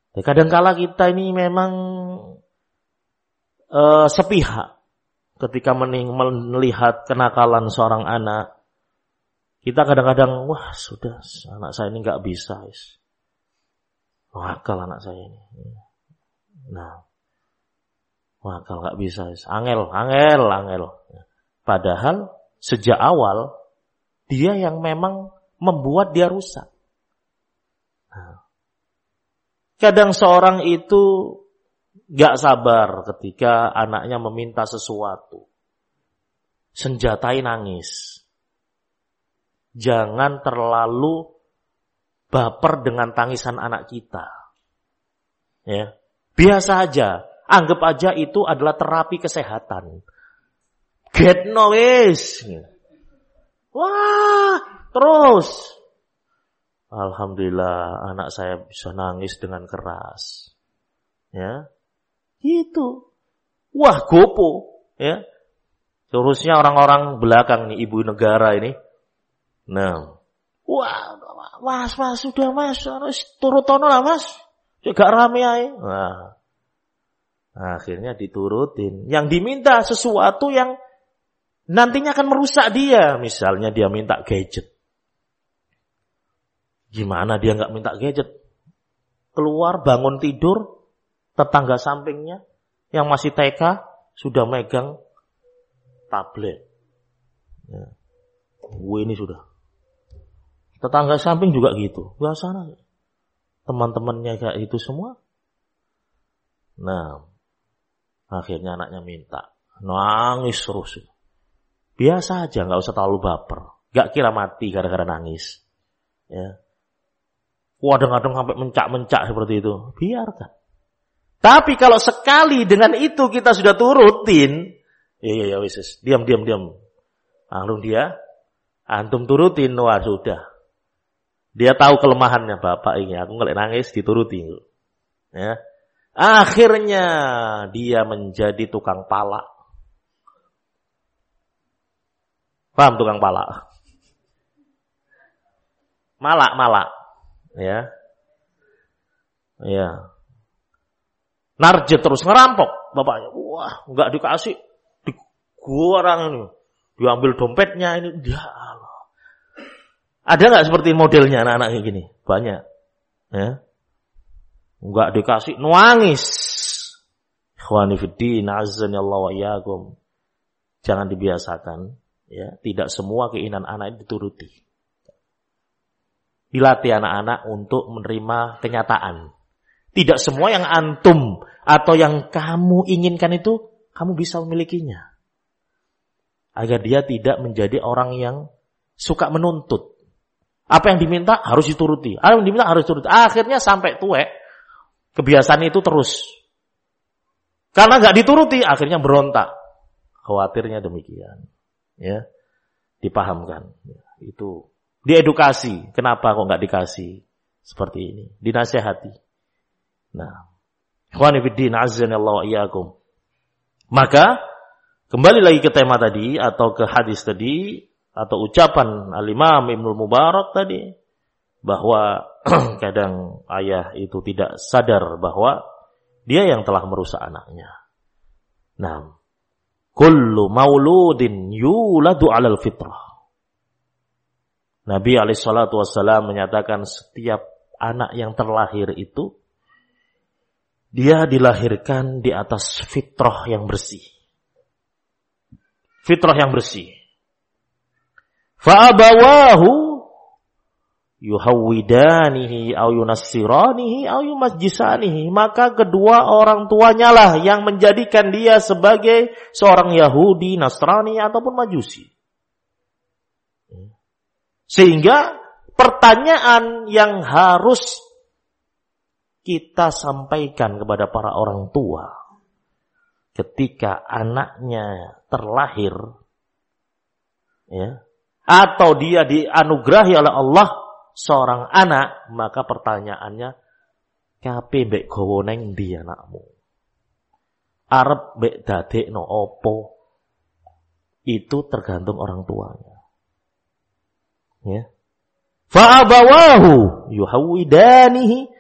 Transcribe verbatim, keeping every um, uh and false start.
Ya, kadangkala kita ini memang uh, sepihak ketika mening- melihat kenakalan seorang anak. Kita kadang-kadang, wah sudah, anak saya ini nggak bisa, wakal anak saya ini. Nah, wakal nggak bisa, angel, angel, angel. Padahal sejak awal dia yang memang membuat dia rusak. Nah, kadang seorang itu nggak sabar ketika anaknya meminta sesuatu, senjatai nangis. Jangan terlalu baper dengan tangisan anak kita. Ya, biasa aja, anggap aja itu adalah terapi kesehatan. Get no wis. Wah, terus. Alhamdulillah anak saya bisa nangis dengan keras. Ya. Gitu. Wah, gopo, ya. Terusnya orang-orang belakang nih, ibu negara ini. Nah, wah, mas, mas, sudah mas, harus turutono lah mas, juga rame aja. Nah, akhirnya diturutin. Yang diminta sesuatu yang nantinya akan merusak dia. Misalnya dia minta gadget. Gimana dia nggak minta gadget? Keluar bangun tidur, tetangga sampingnya yang masih T K sudah megang tablet. Ya. Wih, ini sudah. Tetangga samping juga gitu. Biasanya teman-temannya kayak itu semua. Nah, akhirnya anaknya minta. Nangis terus. Biasa aja, nggak usah terlalu baper. Nggak kira mati gara-gara nangis. Ya. Kadang-kadang sampai mencak-mencak seperti itu. Biarkan. Tapi kalau sekali dengan itu kita sudah turutin, ya ya ya wis, diam diam diam. Lalu dia antum turutin, wah sudah. Dia tahu kelemahannya bapak ini. Aku ngelak nangis dituruti. Ya. Akhirnya dia menjadi tukang palak. Paham tukang palak? Malak, malak. Ya. Ya. Narjet terus ngerampok bapaknya. Wah, enggak dikasih. Digorang ini. Diambil dompetnya ini. Ya Allah. Ada enggak seperti modelnya anak-anak kayak gini? Banyak. Ya. Enggak dikasih, nangis. Ikhwani fiddin, azzanillahu wa iyyakum. Jangan dibiasakan, ya. Tidak semua keinginan anak itu dituruti. Dilatih anak-anak untuk menerima kenyataan. Tidak semua yang antum atau yang kamu inginkan itu kamu bisa memilikinya. Agar dia tidak menjadi orang yang suka menuntut. Apa yang diminta harus dituruti. Apa yang diminta harus dituruti. Akhirnya sampai tuwek, kebiasaan itu terus. Karena nggak dituruti, akhirnya berontak. Khawatirnya demikian. Ya, dipahamkan. Ya, itu diedukasi. Kenapa kok nggak dikasih seperti ini? Dinasihati. Nah, ikhwani fiddin, azzanallahu wa iyyakum. Maka kembali lagi ke tema tadi atau ke hadis tadi. Atau ucapan Al-Imam Ibnul Mubarak tadi, bahwa kadang ayah itu tidak sadar bahwa dia yang telah merusak anaknya. Nah, kullu mauludin yuladu 'alal fitrah. Nabi alaihi salatu wassalam menyatakan setiap anak yang terlahir itu dia dilahirkan di atas fitrah yang bersih. Fitrah yang bersih. Fa'abawahu yuhawwidanihi au yunassiranihi au yumajjisanihi. Maka kedua orang tuanya lah yang menjadikan dia sebagai seorang Yahudi, Nasrani ataupun Majusi. Sehingga pertanyaan yang harus kita sampaikan kepada para orang tua ketika anaknya terlahir, ya, atau dia dianugerahi oleh Allah seorang anak, maka pertanyaannya, kape mbek gawa nang ndi anakmu? Arep mbek dadekno opo? Itu tergantung orang tuanya. Ya. Fa abawahu yuhawwidanihi